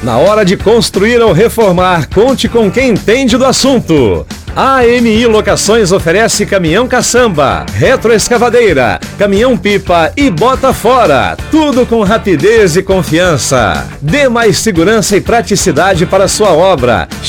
Na hora de construir ou reformar, conte com quem entende do assunto. A AMI Locações oferece caminhão caçamba, retroescavadeira, caminhão-pipa e bota fora. Tudo com rapidez e confiança. Dê mais segurança e praticidade para sua obra.